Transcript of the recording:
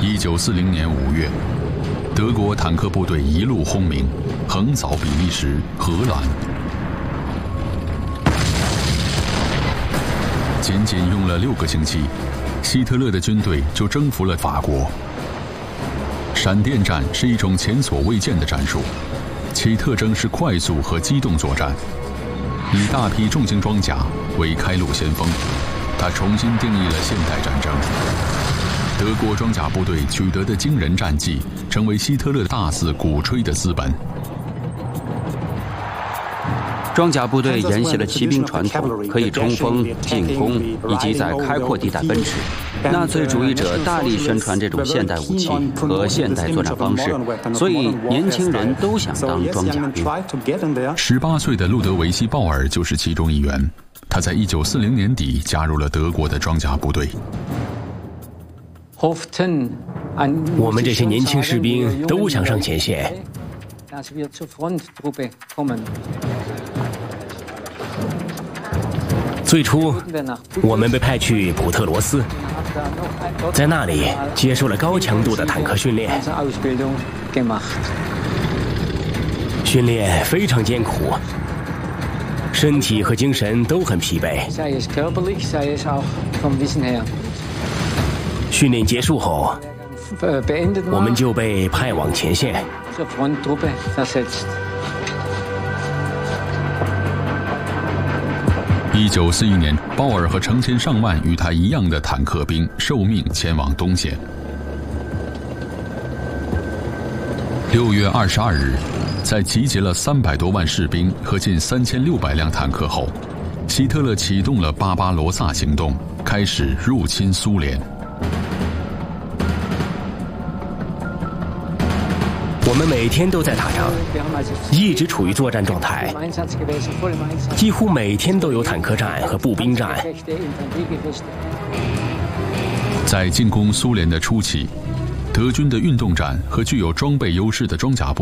1940年5月，德国坦克部队一路轰鸣，横扫比利时、荷兰。仅仅用了6个星期，希特勒的军队就征服了法国。闪电战是一种前所未见的战术，其特征是快速和机动作战，以大批重型装甲为开路先锋。它重新定义了现代战争。德国装甲部队取得的惊人战绩，成为希特勒大肆鼓吹的资本。 装甲部队沿袭了骑兵传统，可以冲锋、进攻以及在开阔地带奔驰。纳粹主义者大力宣传这种现代武器和现代作战方式，所以年轻人都想当装甲兵。 18岁的路德维希·鲍尔就是其中一员。他在1940年底加入了德国的装甲部队。 我们这些年轻士兵都想上前线。最初，我们被派去普特罗斯，在那里接受了高强度的坦克训练，训练非常艰苦，身体和精神都很疲惫。训练结束后，我们就被派往前线。 1941年，鲍尔和成千上万与他一样的坦克兵受命前往东线。6月22日，在集结了300多万士兵和近3600辆坦克后，希特勒启动了巴巴罗萨行动，开始入侵苏联。 我们每天都在打仗，一直处于作战状态，几乎每天都有坦克战和步兵战。 在进攻苏联的初期，德军的运动战和具有装备优势的装甲部